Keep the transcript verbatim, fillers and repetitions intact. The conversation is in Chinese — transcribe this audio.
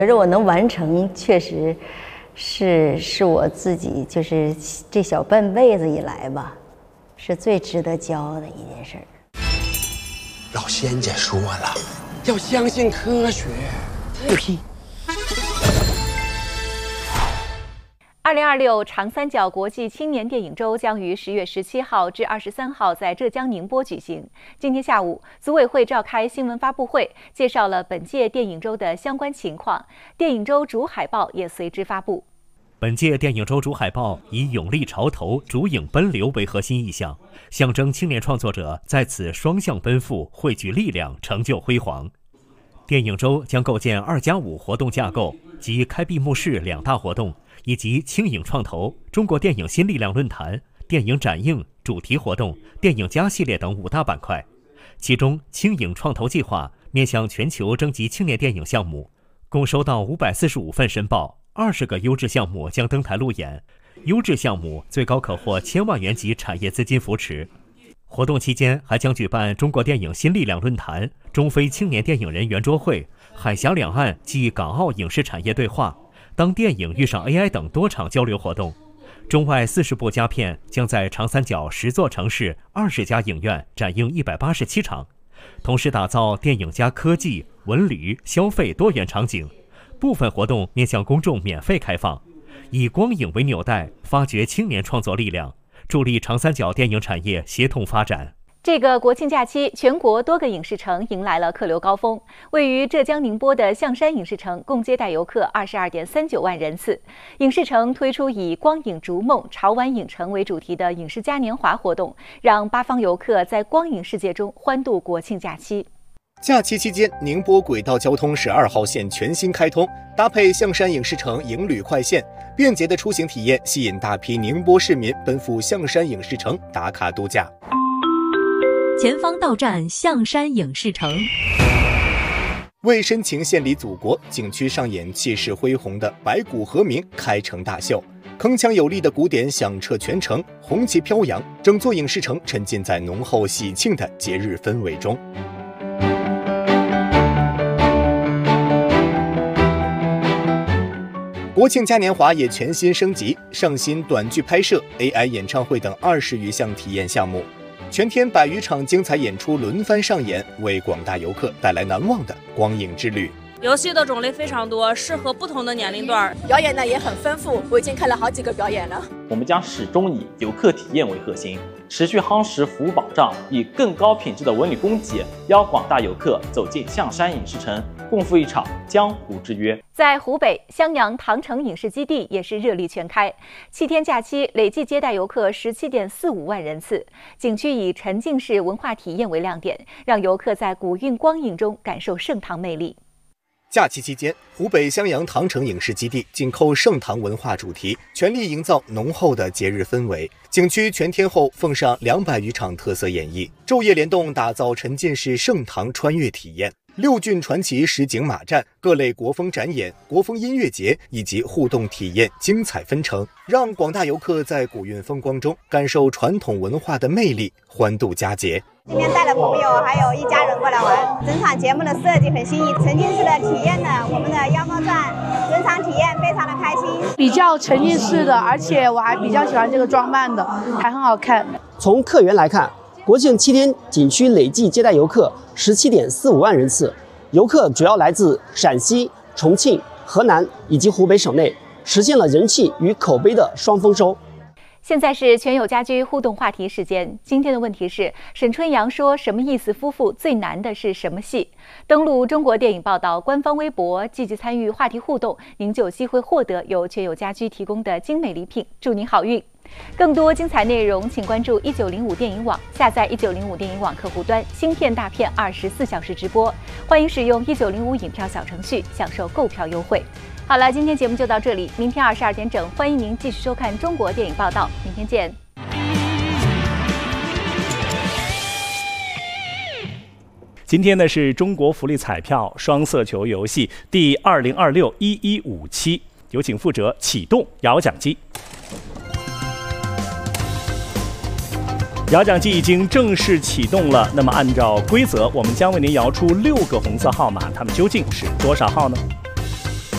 觉得我能完成，确实是是我自己就是这小半辈子以来吧，是最值得骄傲的一件事儿。 老仙家说了，要相信科学。放屁！ 二零二六长三角国际青年电影周将于十月十七号至二十三号在浙江宁波举行。今天下午，组委会召开新闻发布会，介绍了本届电影周的相关情况，电影周主海报也随之发布。 本届电影周主海报以勇立潮头、逐影奔流为核心意象，象征青年创作者在此双向奔赴，汇聚力量，成就辉煌。电影周将构建二加五活动架构，即开闭幕式两大活动，以及轻影创投、中国电影新力量论坛、电影展映、主题活动、电影家系列等五大板块。其中，轻影创投计划面向全球征集青年电影项目，共收到五百四十五份申报，二十个优质项目将登台路演。优质项目最高可获千万元级产业资金扶持。活动期间还将举办中国电影新力量论坛、中非青年电影人圆桌会、海峡两岸暨港澳影视产业对话、当电影遇上 A I 等多场交流活动。中外四十部佳片将在长三角十座城市、二十家影院展映一百八十七场，同时打造电影加科技、文旅、消费多元场景。部分活动面向公众免费开放，以光影为纽带，发掘青年创作力量，助力长三角电影产业协同发展。 这个国庆假期，全国多个影视城迎来了客流高峰。位于浙江宁波的象山影视城共接待游客二十二点三九万人次。影视城推出以光影逐梦、潮玩影城为主题的影视嘉年华活动，让八方游客在光影世界中欢度国庆假期。 假期期间，宁波轨道交通十二号线全新开通，搭配象山影视城影旅快线，便捷的出行体验吸引大批宁波市民奔赴象山影视城打卡度假。 前方到站象山影视城。 为深情献礼祖国，景区上演气势恢宏的白骨和鸣开城大秀，铿锵有力的鼓点响彻全城，红旗飘扬，整座影视城沉浸在浓厚喜庆的节日氛围中。国庆嘉年华也全新升级，上新短剧拍摄、A I 演唱会等二十余项体验项目。全天百余场精彩演出轮番上演，为广大游客带来难忘的光影之旅。 游戏的种类非常多，适合不同的年龄段。 表演呢也很丰富，我已经看了好几个表演了。 我们将始终以游客体验为核心，持续夯实服务保障，以更高品质的文旅供给，邀广大游客走进象山影视城，共赴一场江湖之约。 在湖北襄阳唐城影视基地也是热力全开，七天假期累计接待游客十七点四五万人次。景区以沉浸式文化体验为亮点，让游客在古韵光影中感受盛唐魅力。 假期期间，湖北襄阳唐城影视基地紧扣盛唐文化主题，全力营造浓厚的节日氛围。景区全天候奉上两百余场特色演绎，昼夜联动打造沉浸式盛唐穿越体验。六郡传奇实景马战、各类国风展演、国风音乐节以及互动体验精彩纷呈，让广大游客在古韵风光中感受传统文化的魅力，欢度佳节。 今天带了朋友还有一家人过来玩，整场节目的设计很新颖，沉浸式的体验呢，我们的妖猫传整场体验非常的开心， 比较沉浸式的，而且我还比较喜欢这个装扮的，还很好看。 从客源来看，国庆七天景区累计接待游客十七点四五万人次，游客主要来自陕西、重庆、河南以及湖北省内，实现了人气与口碑的双丰收。 现在是全友家居互动话题时间。今天的问题是：沈春阳说什么意思？夫妇最难的是什么戏？登录中国电影报道官方微博，积极参与话题互动，您就有机会获得由全友家居提供的精美礼品。祝您好运！更多精彩内容，请关注一九零五电影网，下载一九零五电影网客户端，新片大片二十四小时直播。欢迎使用一九零五影票小程序，享受购票优惠。好了，今天节目就到这里，明天二十二点整，欢迎您继续收看中国电影报道，明天见。 今天呢是中国福利彩票双色球游戏第二零二六一一五期，有请负责启动摇奖机。摇奖机已经正式启动了，那么按照规则，我们将为您摇出六个红色号码，它们究竟是多少号呢？